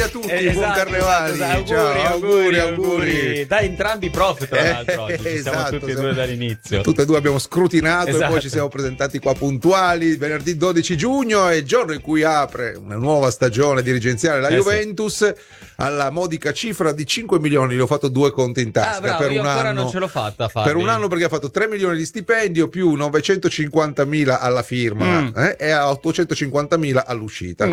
a tutti, buon Carnevali. Auguri. Da entrambi prof, tra l'altro, oggi. Ci siamo tutti e due dall'inizio. Tutti e due abbiamo scrutinato e poi ci siamo presentati qua puntuali. Venerdì 12 giugno è il giorno in cui apre una nuova stagione dirigenziale la Juventus alla modica cifra di 5 milioni. Gli ho fatto 2 conti in tasca bravo, per io un ancora anno. Non ce l'ho fatta a farli. Per un anno, perché ha fatto 3 milioni di stipendio più 950.000 alla firma e a 850.000 all'uscita.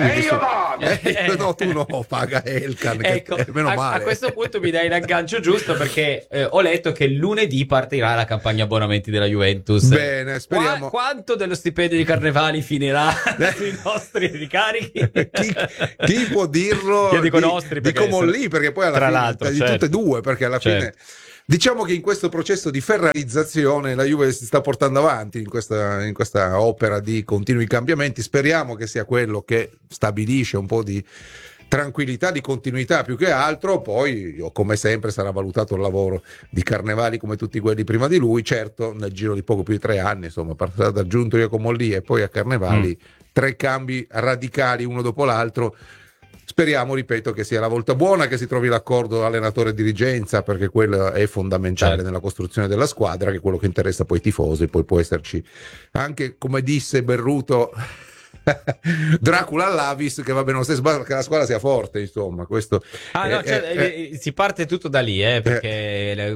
No, tu no, paga Elkan. Ecco, meno male. A questo punto mi dai l'aggancio giusto, perché ho letto che lunedì partirà la campagna abbonamenti della Juventus. Bene, speriamo. Quanto dello stipendio di Carnevali finirà sui nostri ricarichi? Chi può dirlo? Io dico nostri, dico Mollì, perché poi alla tra fine l'altro, di tutte e due, perché alla fine diciamo che in questo processo di ferrarizzazione la Juve si sta portando avanti in questa opera di continui cambiamenti. Speriamo che sia quello che stabilisce un po' di tranquillità, di continuità più che altro. Poi, come sempre, sarà valutato il lavoro di Carnevali come tutti quelli prima di lui. Certo, nel giro di poco più di 3 anni, insomma, passare da Giunto io con Mollì e poi a Carnevali, 3 cambi radicali uno dopo l'altro. Speriamo, ripeto, che sia la volta buona, che si trovi l'accordo allenatore-dirigenza, perché quello è fondamentale nella costruzione della squadra, che è quello che interessa poi i tifosi. Poi può esserci anche, come disse Berruto, Dracula all'Avis, che va bene lo stesso, che la squadra sia forte, insomma. Questo si parte tutto da lì, perché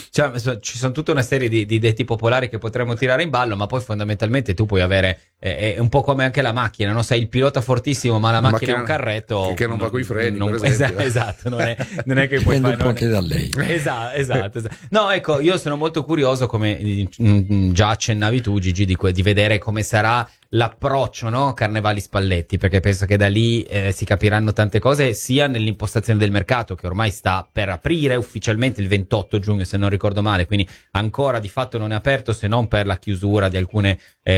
ci sono tutta una serie di detti popolari che potremmo tirare in ballo, ma poi fondamentalmente tu puoi avere è un po' come anche la macchina, no? Sei il pilota fortissimo, ma la macchina è un carretto che non va coi freni, esatto, non è che puoi fare, un po' anche da lei. Esatto. No, ecco, io sono molto curioso, come già accennavi tu, Gigi, di vedere come sarà l'approccio, no? Carnevali Spalletti, perché penso che da lì si capiranno tante cose, sia nell'impostazione del mercato, che ormai sta per aprire ufficialmente il 28 giugno, se non ricordo male, quindi ancora di fatto non è aperto, se non per la chiusura di alcune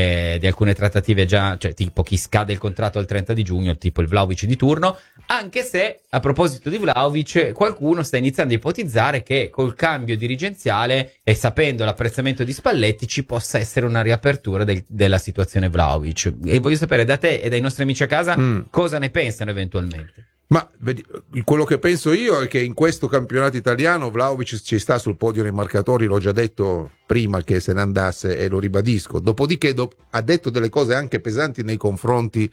trattative già, cioè tipo chi scade il contratto al 30 di giugno, tipo il Vlahovic di turno. Anche se, a proposito di Vlahovic, qualcuno sta iniziando a ipotizzare che col cambio dirigenziale e sapendo l'apprezzamento di Spalletti ci possa essere una riapertura della situazione Vlahovic. E voglio sapere da te e dai nostri amici a casa cosa ne pensano eventualmente. Ma vedi, quello che penso io è che in questo campionato italiano Vlahovic ci sta sul podio dei marcatori, l'ho già detto prima che se ne andasse e lo ribadisco. Dopodiché ha detto delle cose anche pesanti nei confronti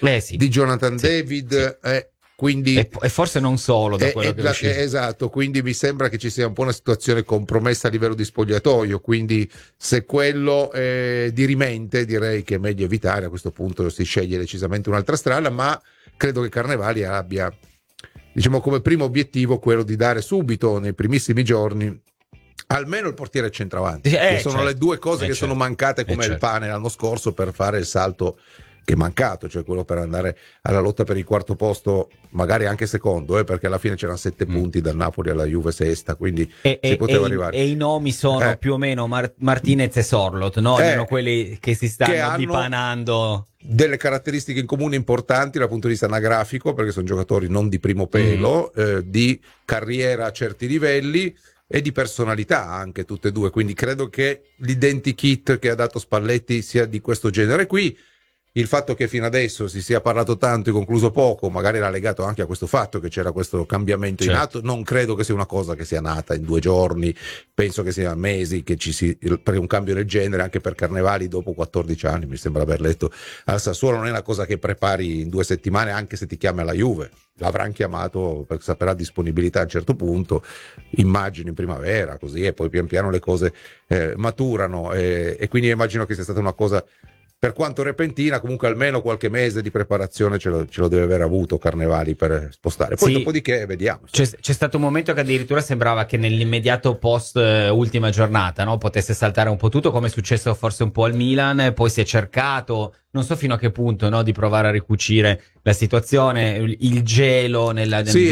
di Jonathan David. Quindi, e forse non solo da quello che è uscito. Esatto, quindi mi sembra che ci sia un po' una situazione compromessa a livello di spogliatoio, quindi se quello dirimente, direi che è meglio evitare. A questo punto si sceglie decisamente un'altra strada, ma credo che Carnevali abbia, diciamo, come primo obiettivo quello di dare subito, nei primissimi giorni, almeno il portiere centravanti, che sono le due cose che sono mancate come il pane l'anno scorso per fare il salto che è mancato, cioè quello per andare alla lotta per il quarto posto, magari anche secondo, perché alla fine c'erano 7 punti dal Napoli alla Juve sesta, quindi si poteva arrivare. E i nomi sono più o meno Martinez e Sorloth, no? Sono quelli che si stanno dipanando. Delle caratteristiche in comune importanti dal punto di vista anagrafico, perché sono giocatori non di primo pelo, di carriera a certi livelli e di personalità anche tutte e due, quindi credo che l'identikit che ha dato Spalletti sia di questo genere qui. Il fatto che fino adesso si sia parlato tanto e concluso poco, magari era legato anche a questo fatto che c'era questo cambiamento in atto. Non credo che sia una cosa che sia nata in 2 giorni, penso che sia mesi che per un cambio del genere, anche per Carnevali dopo 14 anni, mi sembra aver letto al Sassuolo, non è una cosa che prepari in 2 settimane, anche se ti chiama la Juve. L'avranno chiamato perché saprà disponibilità a un certo punto, immagino in primavera, così, e poi pian piano le cose maturano, e quindi immagino che sia stata una cosa, per quanto repentina, comunque almeno qualche mese di preparazione ce lo deve aver avuto Carnevali per spostare. Poi dopodiché vediamo. C'è stato un momento che addirittura sembrava che nell'immediato post ultima giornata, no, potesse saltare un po' tutto, come è successo forse un po' al Milan. Poi si è cercato, non so fino a che punto, no, di provare a ricucire la situazione, il gelo del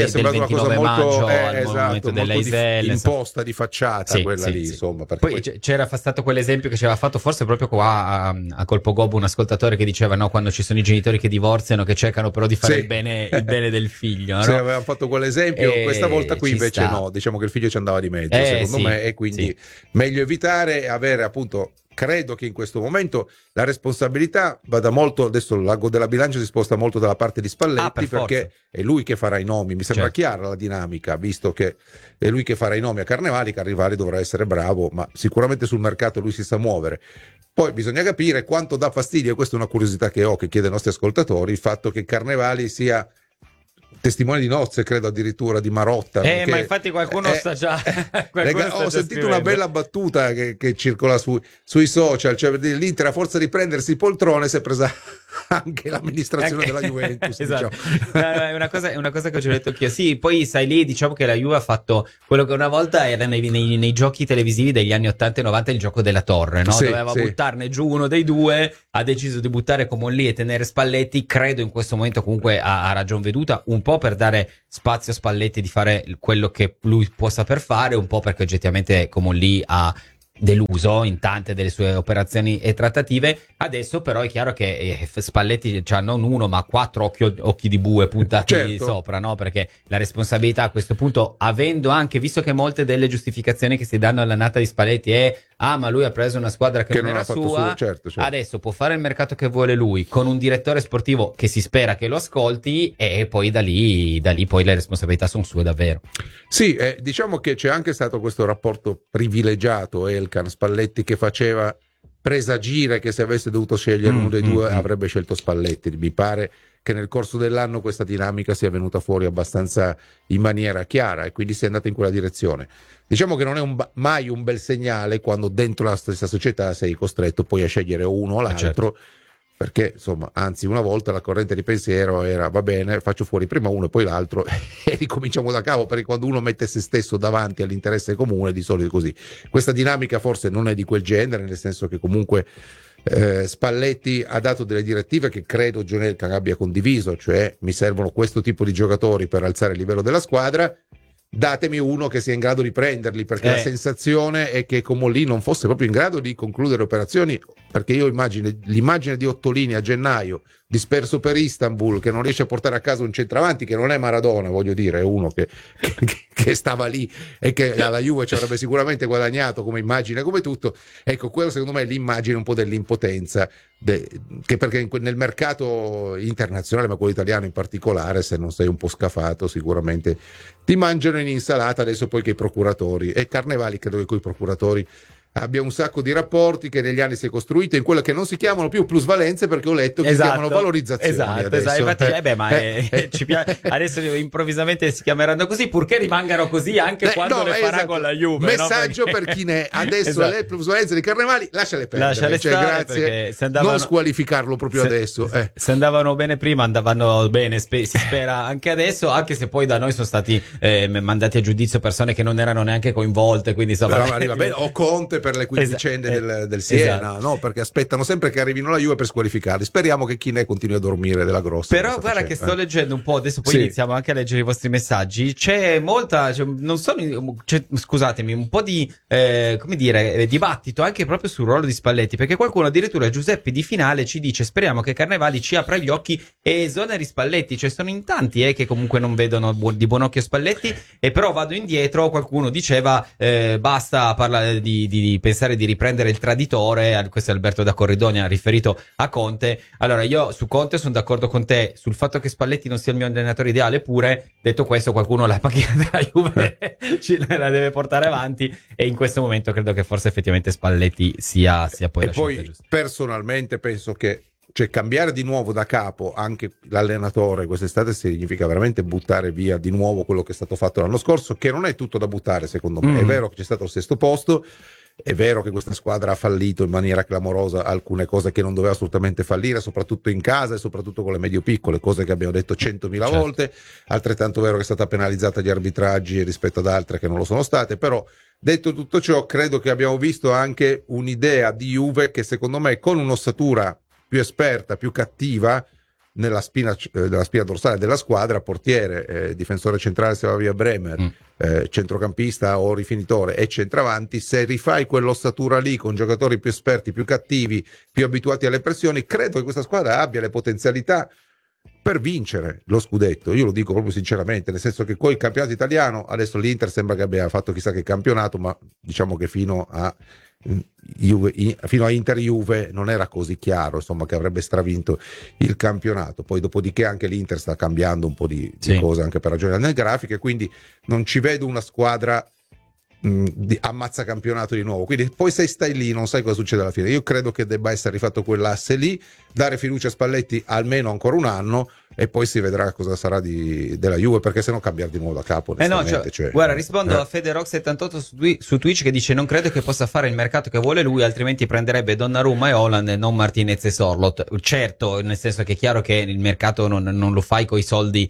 29 maggio al momento della Iselle, imposta di facciata, quella lì, insomma. Poi c'era stato quell'esempio che ci aveva fatto forse proprio qua a Colpo Gobbo un ascoltatore che diceva, no, quando ci sono i genitori che divorziano, che cercano però di fare il bene del figlio, no? Sì, avevamo fatto quell'esempio, questa volta qui invece no, diciamo che il figlio ci andava di mezzo, secondo me, e quindi meglio evitare, avere appunto credo che in questo momento la responsabilità vada molto, adesso l'ago della bilancia si sposta molto dalla parte di Spalletti, perché è lui che farà i nomi, mi sembra chiara la dinamica, visto che è lui che farà i nomi a Carnevali. Carnevali dovrà essere bravo, ma sicuramente sul mercato lui si sa muovere. Poi bisogna capire quanto dà fastidio, e questa è una curiosità che ho, che chiede ai nostri ascoltatori, il fatto che Carnevali sia testimone di nozze, credo addirittura, di Marotta. Ma infatti qualcuno sta già ho sentito una bella battuta che circola sui social, cioè l'Inter a forza di prendersi il poltrone si è presa anche l'amministrazione della Juventus. Esatto. Diciamo. È una cosa che ho già detto anch'io. Sì, poi sai lì, diciamo che la Juve ha fatto quello che una volta era nei giochi televisivi degli anni 80 e 90, il gioco della torre, no? Doveva buttarne giù uno dei due, ha deciso di buttare Commolli e tenere Spalletti. Credo in questo momento comunque ha ragion veduta, un po' per dare spazio a Spalletti di fare quello che lui può saper fare, un po' perché oggettivamente Commolli ha deluso in tante delle sue operazioni e trattative. Adesso però è chiaro che Spalletti c'ha non uno ma 4 occhi di bue puntati sopra, no? Perché la responsabilità a questo punto, avendo anche, visto che molte delle giustificazioni che si danno all'annata di Spalletti è ma lui ha preso una squadra che non era sua, certo. Adesso può fare il mercato che vuole lui, con un direttore sportivo che si spera che lo ascolti, e poi da lì poi le responsabilità sono sue davvero. Sì, diciamo che c'è anche stato questo rapporto privilegiato Elkann Spalletti, che faceva presagire che se avesse dovuto scegliere uno dei due avrebbe scelto Spalletti. Mi pare che nel corso dell'anno questa dinamica sia venuta fuori abbastanza in maniera chiara, e quindi si è andata in quella direzione. Diciamo che non è mai un bel segnale quando dentro la stessa società sei costretto poi a scegliere uno o l'altro, perché insomma, anzi, una volta la corrente di pensiero era: va bene, faccio fuori prima uno e poi l'altro e ricominciamo da capo, perché quando uno mette se stesso davanti all'interesse comune di solito è così. Questa dinamica forse non è di quel genere, nel senso che comunque Spalletti ha dato delle direttive che credo John Elkann abbia condiviso, cioè: mi servono questo tipo di giocatori per alzare il livello della squadra, datemi uno che sia in grado di prenderli, perché la sensazione è che Commolli non fosse proprio in grado di concludere operazioni, perché io l'immagine di Ottolini a gennaio disperso per Istanbul, che non riesce a portare a casa un centravanti, che non è Maradona, voglio dire, è uno che stava lì e che alla Juve ci avrebbe sicuramente guadagnato come immagine, come tutto. Ecco, quello secondo me è l'immagine un po' dell'impotenza, che perché nel mercato internazionale, ma quello italiano in particolare, se non sei un po' scafato sicuramente ti mangiano in insalata. Adesso poi che i procuratori, e Carnevali credo che coi procuratori abbia un sacco di rapporti che negli anni si è costruito in quello che non si chiamano più plusvalenze, perché ho letto che si chiamano valorizzazioni. Esatto. Infatti, adesso improvvisamente si chiameranno così, purché rimangano così anche quando le farà con la Juve. Messaggio per chi ne è adesso le plusvalenze di Carnevali, lasciale perdere. Grazie. Non squalificarlo proprio adesso. Se andavano bene prima, andavano bene, si spera anche adesso, anche se poi da noi sono stati mandati a giudizio persone che non erano neanche coinvolte, quindi insomma, o Conte per le quindicenne del Siena, no? Perché aspettano sempre che arrivino la Juve per squalificarli. Speriamo che chi ne continui a dormire della grossa. Però guarda che sto leggendo un po', adesso poi iniziamo anche a leggere i vostri messaggi. C'è scusatemi, un po' di dibattito anche proprio sul ruolo di Spalletti, perché qualcuno, addirittura Giuseppe Di Finale, ci dice: speriamo che Carnevali ci apra gli occhi e esoneri Spalletti. Cioè sono in tanti che comunque non vedono di buon occhio Spalletti, e però vado indietro, qualcuno diceva basta parlare di pensare di riprendere il traditore. Questo è Alberto da Corridonia riferito a Conte. Allora, io su Conte sono d'accordo con te, sul fatto che Spalletti non sia il mio allenatore ideale, pure detto questo, qualcuno la panchina della Juve la deve portare avanti, e in questo momento credo che forse effettivamente Spalletti sia poi la scelta giusta. Personalmente penso che cambiare di nuovo da capo anche l'allenatore quest'estate significa veramente buttare via di nuovo quello che è stato fatto l'anno scorso, che non è tutto da buttare secondo me. È vero che c'è stato il sesto posto, è vero che questa squadra ha fallito in maniera clamorosa alcune cose che non doveva assolutamente fallire, soprattutto in casa e soprattutto con le medio-piccole, cose che abbiamo detto 100.000 volte. Altrettanto vero che è stata penalizzata agli arbitraggi rispetto ad altre che non lo sono state. Però, detto tutto ciò, credo che abbiamo visto anche un'idea di Juve che secondo me, con un'ossatura più esperta, più cattiva nella spina dorsale della squadra, portiere, difensore centrale se va via Bremer, centrocampista o rifinitore e centravanti, se rifai quell'ossatura lì con giocatori più esperti, più cattivi, più abituati alle pressioni, credo che questa squadra abbia le potenzialità per vincere lo scudetto. Io lo dico proprio sinceramente, nel senso che col campionato italiano adesso l'Inter sembra che abbia fatto chissà che campionato, ma diciamo che fino a fino a Inter-Juve non era così chiaro, insomma, che avrebbe stravinto il campionato. Poi dopodiché anche l'Inter sta cambiando un po' di cose anche per ragioni anagrafiche, quindi non ci vedo una squadra di ammazza campionato di nuovo. Quindi poi se stai lì non sai cosa succede alla fine. Io credo che debba essere rifatto quell'asse lì, dare fiducia a Spalletti almeno ancora un anno e poi si vedrà cosa sarà della Juve, perché sennò cambiare di nuovo da capo. Guarda, rispondo a FederoX78 su Twitch che dice: non credo che possa fare il mercato che vuole lui, altrimenti prenderebbe Donnarumma e Haaland e non Martinez e Sorloth. Certo, nel senso che è chiaro che il mercato non lo fai coi soldi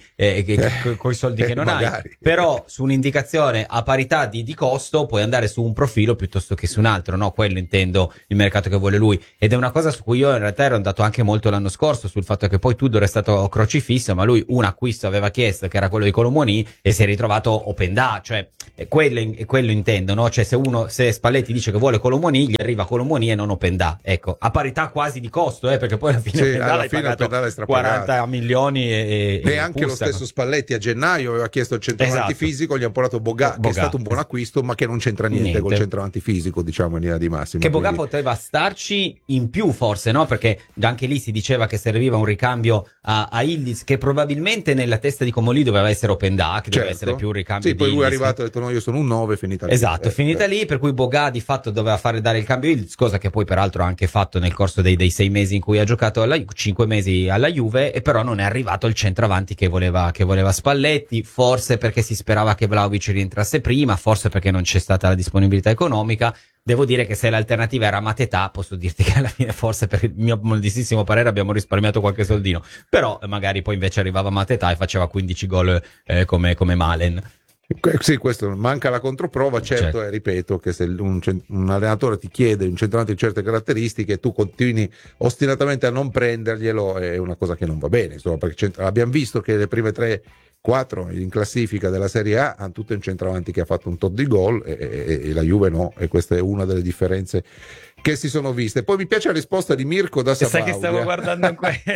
coi soldi che non magari. hai, però su un'indicazione a parità di costo puoi andare su un profilo piuttosto che su un altro, no? Quello intendo il mercato che vuole lui, ed è una cosa su cui io in realtà ero andato anche molto l'anno scorso, sul fatto che poi Tudor è stato crocifisso, ma lui un acquisto aveva chiesto che era quello di Colomoni e si è ritrovato open da, cioè quello intendo, no? Cioè se Spalletti dice che vuole Colomoni, gli arriva Colomoni e non open da, ecco, a parità quasi di costo, perché poi alla fine l'hai pagato 40 milioni e anche lo stesso Spalletti a gennaio aveva chiesto il centravanti fisico, gli hanno portato Boga, che è stato un buon acquisto, ma che non c'entra niente col centravanti fisico, diciamo in linea di massima. Che Boga poteva starci in più forse, no? Perché anche lì si diceva che serviva un ricambio a Yildiz, che probabilmente nella testa di Comolli doveva essere open da, che doveva essere più un ricambio. Sì, poi lui è arrivato e ha detto no, io sono un 9, finita lì. Esatto, finita lì, per cui Boga di fatto doveva dare il cambio Yildiz, cosa che poi peraltro ha anche fatto nel corso dei 6 mesi in cui ha giocato 5 mesi alla Juve, e però non è arrivato il centravanti che voleva Spalletti, forse perché si sperava che Vlahovic rientrasse prima, forse perché non c'è stata la disponibilità economica. Devo dire che se l'alternativa era Mateta, posso dirti che alla fine forse per il mio modestissimo parere abbiamo risparmiato qualche soldino, però magari poi invece arrivava Mateta e faceva 15 gol come Malen. Sì, questo manca la controprova, certo. E ripeto che se un allenatore ti chiede un centravanti di certe caratteristiche e tu continui ostinatamente a non prenderglielo, è una cosa che non va bene, insomma, perché abbiamo visto che le prime 3-4 in classifica della Serie A hanno tutte un centravanti che ha fatto un tot di gol e la Juve no, e questa è una delle differenze che si sono viste. Poi mi piace la risposta di Mirko da Sabaudia. Sai che stavo guardando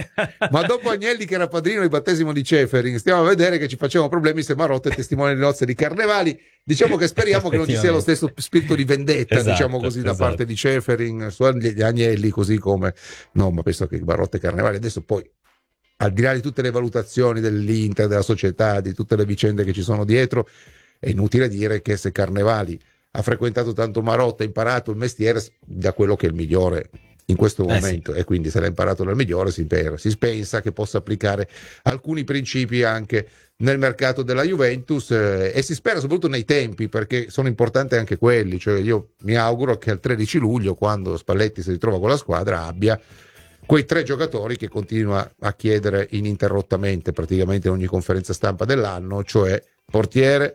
Ma dopo Agnelli che era padrino di battesimo di Ceferin, stiamo a vedere che ci facciamo problemi se Marotta è testimone di nozze di Carnevali. Diciamo che speriamo che non ci sia lo stesso spirito di vendetta, diciamo così, da parte di Ceferin su Agnelli, così come no, ma penso che Marotta e Carnevali adesso poi, al di là di tutte le valutazioni dell'Inter, della società, di tutte le vicende che ci sono dietro, è inutile dire che se Carnevali ha frequentato tanto Marotta, ha imparato il mestiere da quello che è il migliore in questo momento, sì. E quindi se l'ha imparato dal migliore si pensa che possa applicare alcuni principi anche nel mercato della Juventus, e si spera soprattutto nei tempi, perché sono importanti anche quelli. Cioè io mi auguro che al 13 luglio, quando Spalletti si ritrova con la squadra, abbia quei 3 giocatori che continua a chiedere ininterrottamente praticamente in ogni conferenza stampa dell'anno, cioè portiere,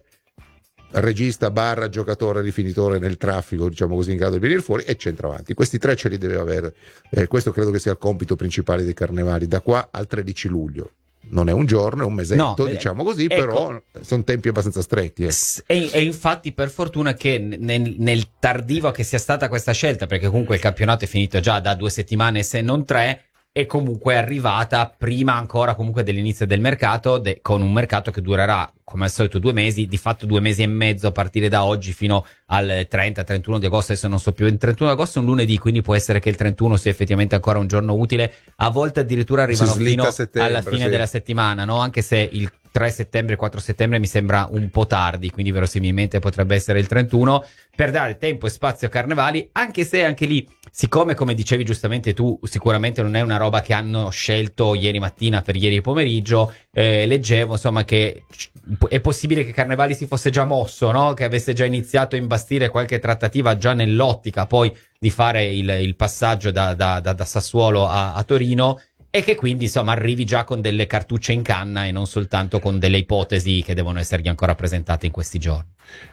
regista / giocatore rifinitore nel traffico, diciamo così, in grado di venire fuori, e centravanti. Questi 3 ce li deve avere. Questo credo che sia il compito principale dei Carnevali da qua al 13 luglio. Non è un giorno, è un mesetto, diciamo così, ecco, però sono tempi abbastanza stretti. E infatti per fortuna che nel tardivo che sia stata questa scelta, perché comunque il campionato è finito già da 2 settimane se non 3, è comunque arrivata prima ancora comunque dell'inizio del mercato, con un mercato che durerà come al solito 2 mesi, di fatto 2 mesi e mezzo a partire da oggi fino al 30-31 di agosto, adesso non so più, il 31 di agosto è un lunedì, quindi può essere che il 31 sia effettivamente ancora un giorno utile, a volte addirittura arrivano fino alla fine della settimana, no? Anche se il 3 settembre, 4 settembre mi sembra un po' tardi, quindi verosimilmente potrebbe essere il 31, per dare tempo e spazio a Carnevali, anche se anche lì, siccome come dicevi giustamente tu, sicuramente non è una roba che hanno scelto ieri mattina per ieri pomeriggio, leggevo insomma che è possibile che Carnevali si fosse già mosso, no? Che avesse già iniziato a imbastire qualche trattativa già nell'ottica poi di fare il passaggio da Sassuolo a Torino, e che quindi insomma arrivi già con delle cartucce in canna e non soltanto con delle ipotesi che devono essergli ancora presentate in questi giorni.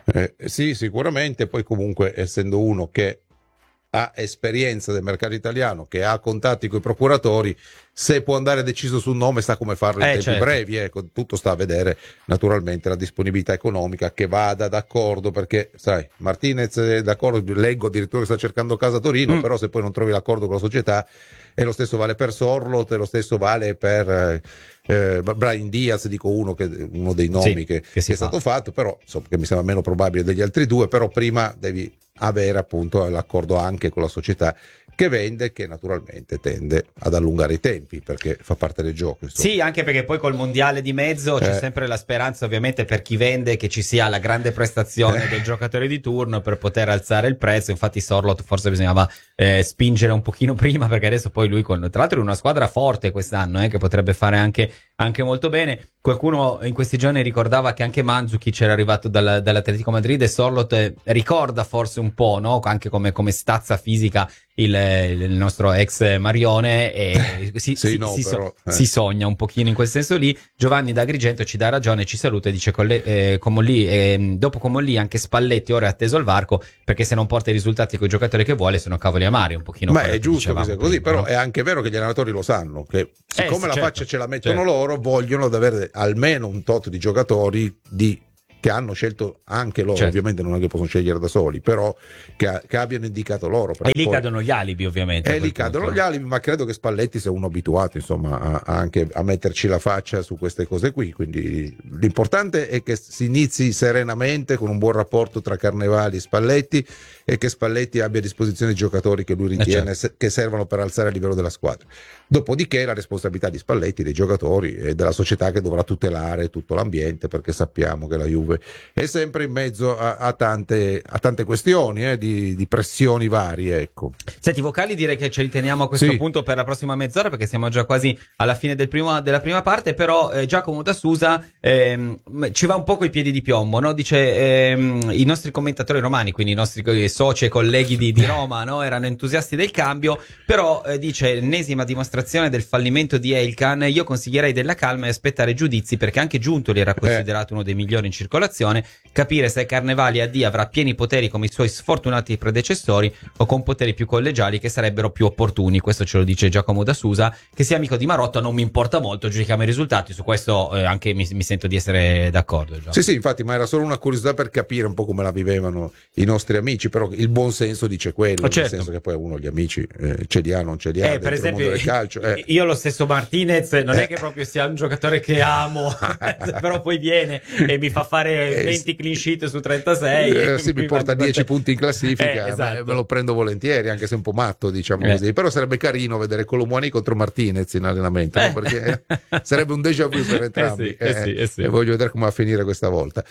Sì, sicuramente. Poi comunque, essendo uno che ha esperienza del mercato italiano, che ha contatti con i procuratori, se può andare deciso sul nome sa come farlo in tempi brevi, ecco, tutto sta a vedere naturalmente la disponibilità economica, che vada d'accordo, perché sai, Martinez è d'accordo, leggo addirittura che sta cercando casa a Torino, però se poi non trovi l'accordo con la società e lo stesso vale per Sorloth, e lo stesso vale per Brahim Diaz, dico uno dei nomi che è stato fatto, però insomma, che mi sembra meno probabile degli altri due, però prima devi avere appunto l'accordo anche con la società che vende, che naturalmente tende ad allungare i tempi perché fa parte del gioco, insomma. Sì, anche perché poi col mondiale di mezzo c'è sempre la speranza, ovviamente, per chi vende, che ci sia la grande prestazione del giocatore di turno per poter alzare il prezzo. Infatti Sorloth forse bisognava spingere un pochino prima, perché adesso poi lui tra l'altro è una squadra forte quest'anno, che potrebbe fare anche molto bene. Qualcuno in questi giorni ricordava che anche Mandzukic era arrivato dall'Atletico Madrid, e Sorloth ricorda forse un po', no? Anche come stazza fisica il nostro ex Marione, e si sogna un pochino in quel senso lì. Giovanni da Agrigento ci dà ragione, ci saluta e dice dopo Comolli anche Spalletti ora è atteso al varco, perché se non porta i risultati con i giocatori che vuole sono cavoli amari, un pochino. Ma è giusto che sia così, però no? È anche vero che gli allenatori lo sanno, che siccome la faccia ce la mettono loro, vogliono avere almeno un tot di giocatori che hanno scelto anche loro, ovviamente non è che possono scegliere da soli, però che abbiano indicato loro. E lì cadono gli alibi, ovviamente. Gli alibi, ma credo che Spalletti sia uno abituato, insomma, anche a metterci la faccia su queste cose qui, quindi l'importante è che si inizi serenamente con un buon rapporto tra Carnevali e Spalletti, e che Spalletti abbia a disposizione i giocatori che lui ritiene che servono per alzare il livello della squadra. Dopodiché la responsabilità di Spalletti, dei giocatori e della società, che dovrà tutelare tutto l'ambiente, perché sappiamo che la Juve è sempre in mezzo a tante questioni di pressioni varie, ecco. Senti, i vocali direi che ce li teniamo a questo punto per la prossima mezz'ora, perché siamo già quasi alla fine della prima parte. Però Giacomo da Susa ci va un po' coi piedi di piombo, no? Dice i nostri commentatori romani, quindi i nostri soci e colleghi di Roma, no? Erano entusiasti del cambio, però dice ennesima dimostrazione del fallimento di Elkan. Io consiglierei della calma e aspettare giudizi, perché anche Giuntoli era considerato uno dei migliori in circolazione. Capire se Carnevali AD avrà pieni poteri come i suoi sfortunati predecessori, o con poteri più collegiali che sarebbero più opportuni. Questo ce lo dice Giacomo da Susa. Che sia amico di Marotta non mi importa molto, giudichiamo i risultati. Su questo anche mi sento di essere d'accordo. Sì, infatti, ma era solo una curiosità per capire un po' come la vivevano i nostri amici, però il buon senso dice quello, nel senso che poi uno gli amici ce li ha, non ce li ha, per esempio del calcio, io lo stesso Martinez non è che proprio sia un giocatore che amo però poi viene e mi fa fare 20 clean sheet su 36 mi porta 10 punti in classifica, esatto. me lo prendo volentieri, anche se un po' matto, diciamo così, però sarebbe carino vedere Colomwani contro Martinez in allenamento, no? Perché sarebbe un déjà vu per entrambi. E voglio vedere come va a finire questa volta.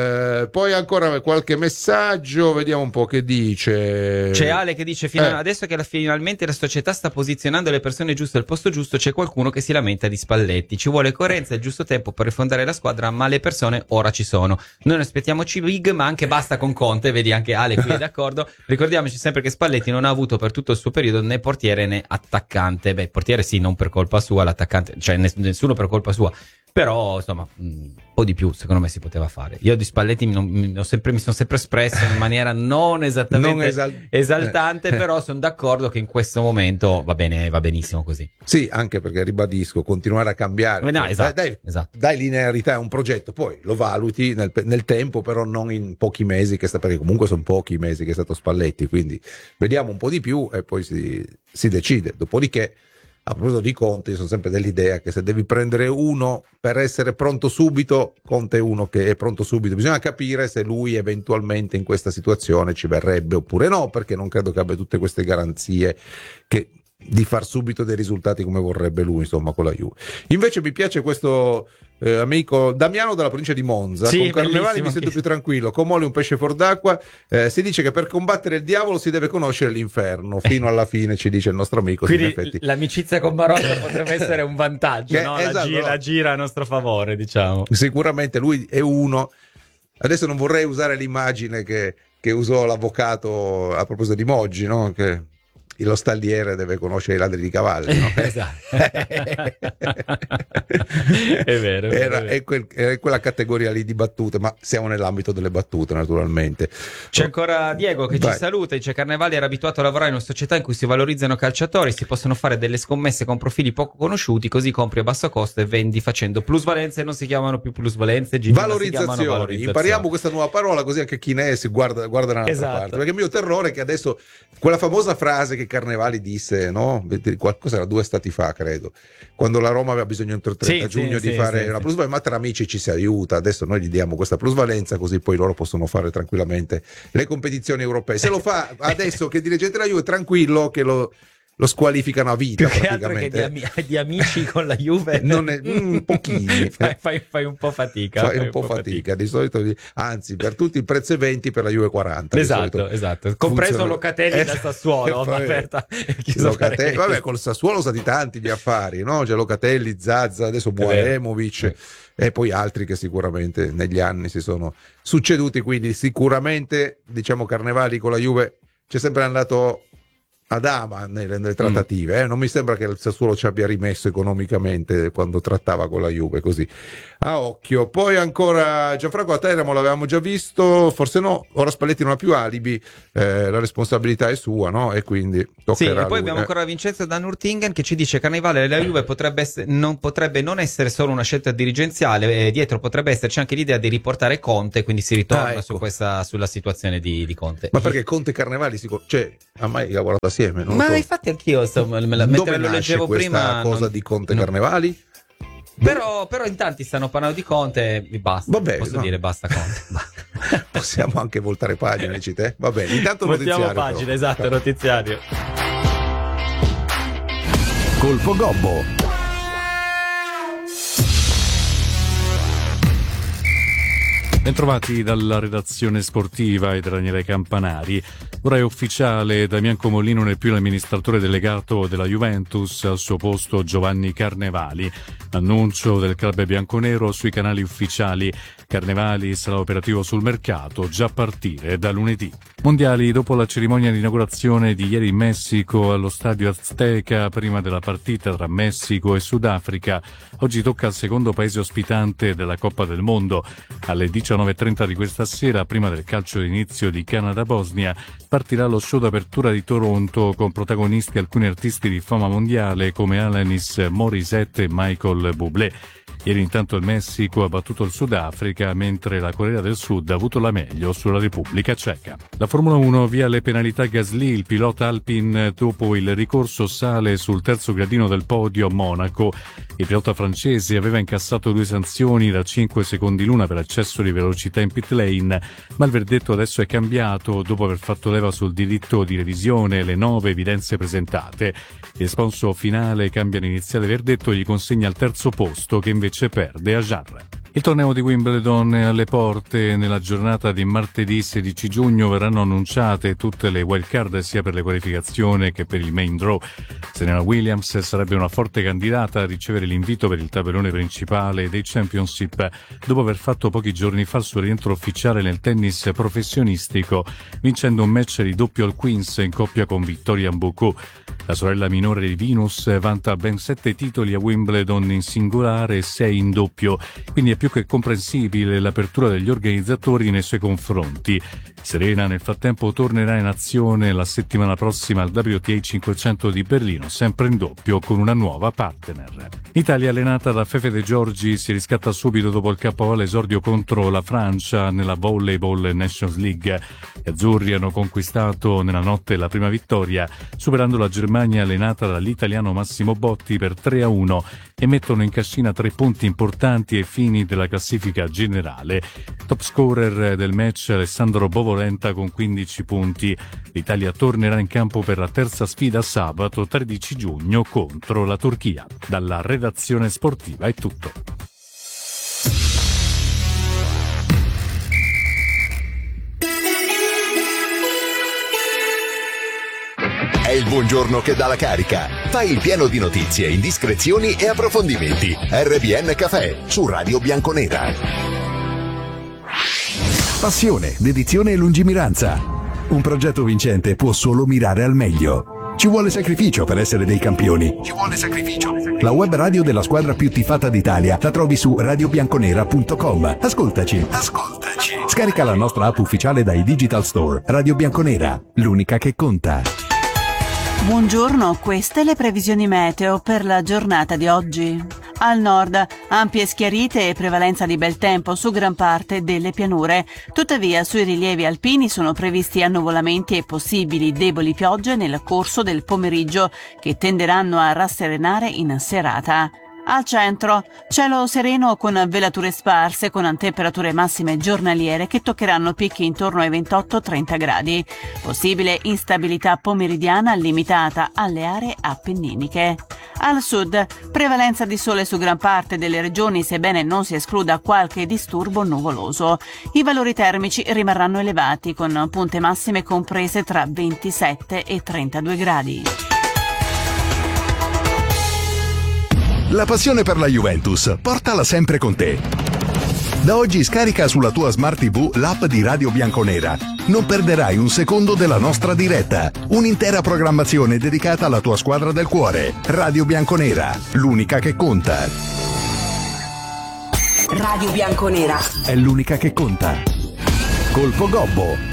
Poi ancora qualche messaggio, vediamo un po' che dice. C'è Ale che dice adesso che finalmente la società sta posizionando le persone giuste al posto giusto, c'è qualcuno che si lamenta di Spalletti. Ci vuole coerenza e il giusto tempo per rifondare la squadra, ma le persone ora ci sono. Noi aspettiamoci big, ma anche basta con Conte. Vedi, anche Ale qui è d'accordo. Ricordiamoci sempre che Spalletti non ha avuto per tutto il suo periodo né portiere né attaccante. Portiere sì, non per colpa sua, l'attaccante, cioè nessuno per colpa sua. Però insomma un po' di più secondo me si poteva fare. Io di Spalletti mi sono sempre espresso in maniera non esattamente esaltante, però sono d'accordo che in questo momento va benissimo così. Sì, anche perché ribadisco, continuare a cambiare, dai linearità a un progetto, poi lo valuti nel tempo, però non in pochi mesi, perché comunque sono pochi i mesi che è stato Spalletti, quindi vediamo un po' di più e poi si decide. Dopodiché, a proposito di Conte, io sono sempre dell'idea che se devi prendere uno per essere pronto subito, Conte è uno che è pronto subito. Bisogna capire se lui eventualmente in questa situazione ci verrebbe oppure no, perché non credo che abbia tutte queste garanzie di far subito dei risultati come vorrebbe lui, insomma, con la Juve. Invece mi piace questo amico Damiano dalla provincia di Monza. Con Carnevali mi sento più tranquillo, con Moli un pesce fuor d'acqua. Si dice che per combattere il diavolo si deve conoscere l'inferno fino alla fine, ci dice il nostro amico. Quindi l'amicizia con Marotta potrebbe essere un vantaggio, no? La gira a nostro favore, diciamo. Sicuramente lui è uno. Adesso non vorrei usare l'immagine che usò l'avvocato a proposito di Moggi, no? Che lo stalliere deve conoscere i ladri di cavalli, no? Esatto. È vero. È quella categoria lì di battute, ma siamo nell'ambito delle battute, naturalmente. C'è ancora Diego che ci saluta, dice: Carnevali era abituato a lavorare in una società in cui si valorizzano calciatori, si possono fare delle scommesse con profili poco conosciuti, così compri a basso costo e vendi facendo plusvalenze. Non si chiamano più plusvalenze, valorizzazioni. Impariamo questa nuova parola, così anche chi ne è si guarda dall'altra parte, perché il mio terrore è che adesso quella famosa frase che Carnevali disse, no? Qualcosa era 2 stati fa, credo, quando la Roma aveva bisogno entro il 30 giugno di fare una plusvalenza, ma tra amici ci si aiuta, adesso noi gli diamo questa plusvalenza così poi loro possono fare tranquillamente le competizioni europee. Se lo fa adesso che dirigente della Juve, tranquillo che lo squalificano a vita. Più che altro che di amici con la Juve non è pochini. fai un po' fatica. Fai un po' fatica. Di solito, anzi, per tutti il prezzo è 20, per la Juve 40. Esatto. Compreso Locatelli da Sassuolo, aperta. Vabbè, col Sassuolo sono stati tanti gli affari, no? C'è Locatelli, Zaza, adesso Buaremovic e poi altri che sicuramente negli anni si sono succeduti, quindi sicuramente diciamo Carnevali con la Juve c'è sempre andato ad ama nelle trattative, non mi sembra che il Sassuolo ci abbia rimesso economicamente quando trattava con la Juve così a occhio. Poi ancora Gianfranco a Teramo l'avevamo già visto, forse no, ora Spalletti non ha più alibi, la responsabilità è sua, no? E quindi toccherà e poi abbiamo ancora Vincenzo da Nurtingen che ci dice Carnevale della Juve non potrebbe non essere solo una scelta dirigenziale, dietro potrebbe esserci anche l'idea di riportare Conte, quindi si ritorna sulla situazione di Conte. Ma perché Conte e Carnevali cioè ha mai lavorato assieme? Infatti anch'io insomma, mentre lo leggevo prima cosa di Conte Carnevali? Però in tanti stanno parlando di Conte e basta. Vabbè, dire basta Conte. Possiamo anche voltare pagina, dici te? Va bene, intanto notiziario. Pagina, esatto, notiziario. Colpo Gobbo. Bentrovati dalla redazione sportiva e da Daniele Campanari. Ora è ufficiale, Damian Comolli non è più l'amministratore delegato della Juventus, al suo posto Giovanni Carnevali. Annuncio del club bianconero sui canali ufficiali. Carnevali sarà operativo sul mercato già a partire da lunedì. Mondiali dopo la cerimonia di inaugurazione di ieri in Messico allo stadio Azteca prima della partita tra Messico e Sudafrica. Oggi tocca al secondo paese ospitante della Coppa del Mondo. Alle 19:30 di questa sera, prima del calcio d'inizio di Canada-Bosnia, partirà lo show d'apertura di Toronto con protagonisti alcuni artisti di fama mondiale come Alanis Morissette e Michael Bublé. Ieri intanto il Messico ha battuto il Sudafrica, mentre la Corea del Sud ha avuto la meglio sulla Repubblica Ceca. La Formula 1 via le penalità Gasly, il pilota Alpine dopo il ricorso sale sul terzo gradino del podio a Monaco. Il pilota francese aveva incassato 2 sanzioni da 5 secondi l'una per eccesso di velocità in pit lane, ma il verdetto adesso è cambiato dopo aver fatto leva sul diritto di revisione e le 9 evidenze presentate. Il responso finale cambia l'iniziale verdetto e gli consegna il terzo posto che invece perde a Jarre. Il torneo di Wimbledon è alle porte. Nella giornata di martedì 16 giugno verranno annunciate tutte le wild card sia per le qualificazioni che per il main draw. Serena Williams sarebbe una forte candidata a ricevere l'invito per il tabellone principale dei Championship dopo aver fatto pochi giorni fa il suo rientro ufficiale nel tennis professionistico, vincendo un match di doppio al Queens in coppia con Victoria Mbuku. La sorella minore di Venus vanta ben 7 titoli a Wimbledon in singolare e 6 in doppio, quindi è più che comprensibile l'apertura degli organizzatori nei suoi confronti. Serena nel frattempo tornerà in azione la settimana prossima al WTA 500 di Berlino, sempre in doppio con una nuova partner. L'Italia allenata da Fefe De Giorgi si riscatta subito dopo il KO all'esordio contro la Francia nella Volleyball Nations League. Gli azzurri hanno conquistato nella notte la prima vittoria, superando la Germania allenata dall'italiano Massimo Botti per 3-1 e mettono in cascina 3 punti importanti ai fini della classifica generale. Top scorer del match Alessandro Bovolenta con 15 punti. L'Italia tornerà in campo per la terza sfida sabato 13 giugno contro la Turchia. Dalla redazione sportiva è tutto. È il buongiorno che dà la carica. Fai il pieno di notizie, indiscrezioni e approfondimenti. RBN Café su Radio Bianconera. Passione, dedizione e lungimiranza. Un progetto vincente può solo mirare al meglio. Ci vuole sacrificio per essere dei campioni. Ci vuole sacrificio. La web radio della squadra più tifata d'Italia la trovi su radiobianconera.com. Ascoltaci. Scarica la nostra app ufficiale dai Digital Store. Radio Bianconera, l'unica che conta. Buongiorno, queste le previsioni meteo per la giornata di oggi. Al nord, ampie schiarite e prevalenza di bel tempo su gran parte delle pianure. Tuttavia, sui rilievi alpini sono previsti annuvolamenti e possibili deboli piogge nel corso del pomeriggio che tenderanno a rasserenare in serata. Al centro, cielo sereno con velature sparse con temperature massime giornaliere che toccheranno picchi intorno ai 28-30 gradi. Possibile instabilità pomeridiana limitata alle aree appenniniche. Al sud, prevalenza di sole su gran parte delle regioni, sebbene non si escluda qualche disturbo nuvoloso. I valori termici rimarranno elevati con punte massime comprese tra 27 e 32 gradi. La passione per la Juventus, portala sempre con te. Da oggi scarica sulla tua Smart TV l'app di Radio Bianconera. Non perderai un secondo della nostra diretta. Un'intera programmazione dedicata alla tua squadra del cuore. Radio Bianconera, l'unica che conta. Radio Bianconera È l'unica che conta. Colpo Gobbo.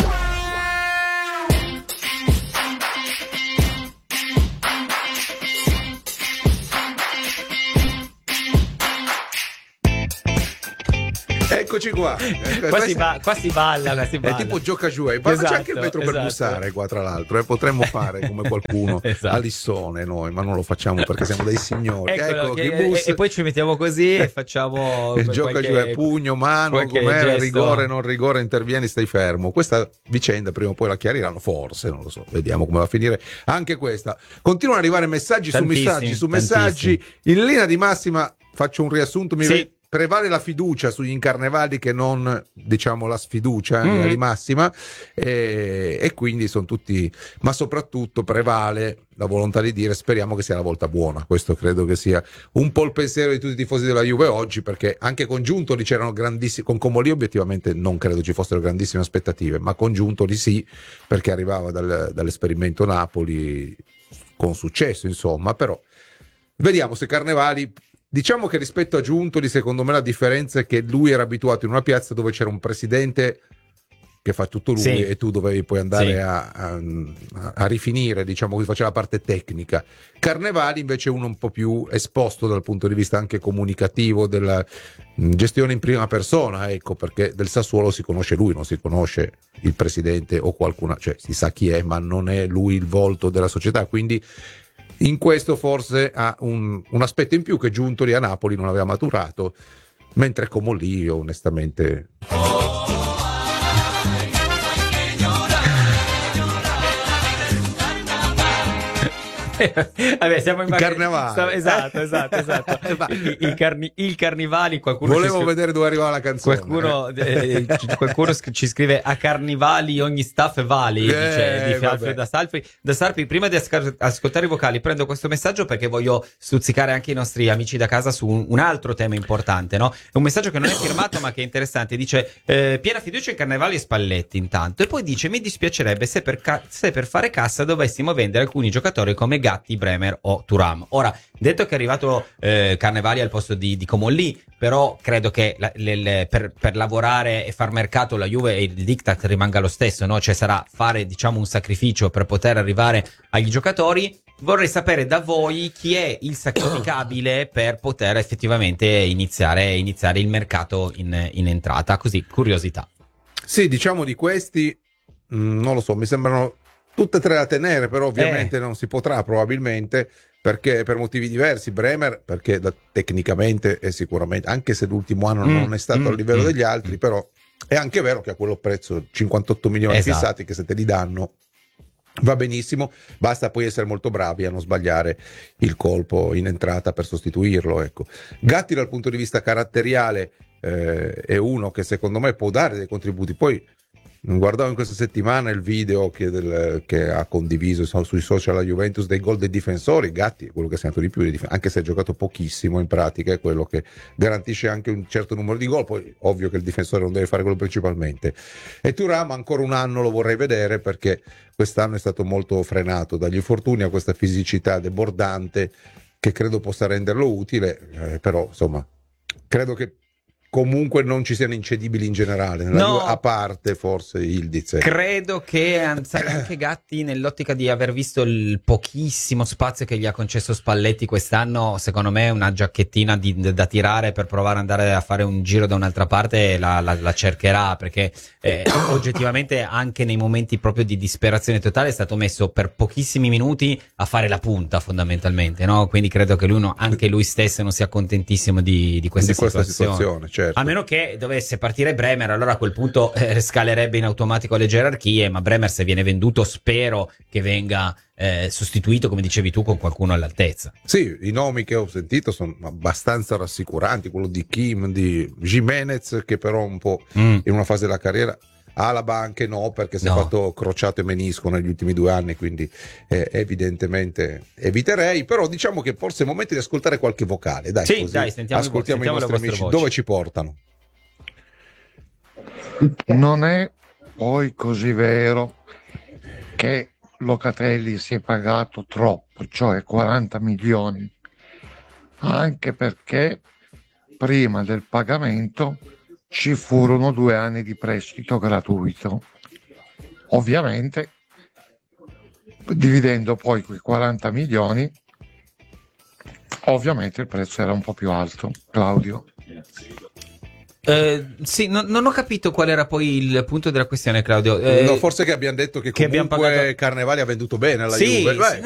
Eccoci qua. Qua si balla. È tipo gioca giù. Poi c'è anche il metro per esatto. bussare qua, tra l'altro. Potremmo fare come qualcuno Esatto. a Lissone noi, ma non lo facciamo perché siamo dei signori. Eccolo, Ecco, chi bussa. e poi ci mettiamo così e facciamo Il gioca giù è pugno, mano, qualche com'era, gesto. rigore, non rigore, intervieni, stai fermo. Questa vicenda prima o poi la chiariranno, forse, non lo so, vediamo come va a finire anche questa. Continuano ad arrivare messaggi Tantissimi, su messaggi. In linea di massima faccio un riassunto, Sì. prevale la fiducia sugli incarnevali che non, diciamo, la sfiducia in linea di massima, e quindi sono tutti, ma soprattutto prevale la volontà di dire speriamo che sia la volta buona. Questo credo che sia un po' il pensiero di tutti i tifosi della Juve oggi, perché anche con Giuntoli c'erano grandissimi, con Comolli obiettivamente non credo ci fossero grandissime aspettative, ma con Giuntoli sì, perché arrivava dall'esperimento Napoli con successo, insomma. Però vediamo se Carnevali, diciamo che rispetto a Giuntoli, secondo me la differenza è che lui era abituato in una piazza dove c'era un presidente che fa tutto lui, Sì. e tu dovevi poi andare Sì. a rifinire, diciamo, che faceva la parte tecnica. Carnevali invece è uno un po' più esposto dal punto di vista anche comunicativo, della gestione in prima persona, ecco, perché del Sassuolo si conosce lui, non si conosce il presidente o qualcuno, cioè si sa chi è, ma non è lui il volto della società, quindi in questo forse ha un aspetto in più che Giuntoli a Napoli non aveva maturato, mentre Comolli io onestamente... Vabbè, siamo in Carnevale. Esatto. Il Carnivali, qualcuno Volevo vedere dove arrivava la canzone. Qualcuno ci scrive a Carnivali ogni staff vali, dice di Alfredo da Sarpi. Prima di ascoltare i vocali prendo questo messaggio perché voglio stuzzicare anche i nostri amici da casa su un altro tema importante, no? È un messaggio che non è firmato ma che è interessante. Dice piena fiducia in Carnevali e Spalletti intanto, e poi dice mi dispiacerebbe se per fare cassa dovessimo vendere alcuni giocatori come Gatti, Bremer o Thuram. Ora, detto che è arrivato Carnevali al posto di Comolli, però credo che per lavorare e far mercato la Juve, il diktat rimanga lo stesso, no? Cioè sarà fare, diciamo, un sacrificio per poter arrivare agli giocatori. Vorrei sapere da voi chi è il sacrificabile per poter effettivamente iniziare il mercato in entrata, così, curiosità. Sì, diciamo di questi, non lo so, mi sembrano tutte e tre da tenere, però ovviamente non si potrà probabilmente, perché per motivi diversi. Bremer perché tecnicamente è sicuramente, anche se l'ultimo anno non è stato al livello degli altri, però è anche vero che a quello prezzo 58 milioni fissati, che se te li danno va benissimo, basta poi essere molto bravi a non sbagliare il colpo in entrata per sostituirlo, ecco. Gatti dal punto di vista caratteriale è uno che secondo me può dare dei contributi. Poi guardavo in questa settimana il video che ha condiviso sui social la Juventus dei gol dei difensori. Gatti è quello che ha segnato di più, anche se ha giocato pochissimo in pratica, è quello che garantisce anche un certo numero di gol. Poi ovvio che il difensore non deve fare quello principalmente. E Thuram ancora un anno lo vorrei vedere, perché quest'anno è stato molto frenato dagli infortuni, a questa fisicità debordante che credo possa renderlo utile, però insomma credo che comunque non ci siano incedibili in generale, nella No. Juve, a parte forse Ildiz. Credo che anche Gatti, nell'ottica di aver visto il pochissimo spazio che gli ha concesso Spalletti quest'anno, secondo me una giacchettina da tirare per provare ad andare a fare un giro da un'altra parte la cercherà, perché oggettivamente anche nei momenti proprio di disperazione totale è stato messo per pochissimi minuti a fare la punta fondamentalmente, no? Quindi credo che anche lui stesso non sia contentissimo di questa situazione, certo. a meno che dovesse partire Bremer, allora a quel punto scalerebbe in automatico le gerarchie, ma Bremer, se viene venduto, spero che venga sostituito, come dicevi tu, con qualcuno all'altezza. Sì, i nomi che ho sentito sono abbastanza rassicuranti, quello di Kim, di Jimenez, che però un po' in una fase della carriera, Alaba anche no, perché si è fatto crociato e menisco negli ultimi 2 anni, quindi evidentemente eviterei, però diciamo che forse è il momento di ascoltare qualche vocale, dai, Sì, così dai, ascoltiamo i le nostri vostre amici, voci. dove ci portano. Non è poi così vero che Locatelli si è pagato troppo, cioè 40 milioni, anche perché prima del pagamento ci furono 2 anni di prestito gratuito. Ovviamente, dividendo poi quei 40 milioni, ovviamente il prezzo era un po' più alto. Claudio? Sì, non ho capito qual era poi il punto della questione, Claudio. No, forse che abbiamo detto che che abbiamo comunque pagato... Carnevali ha venduto bene alla Sì, Juve. Beh,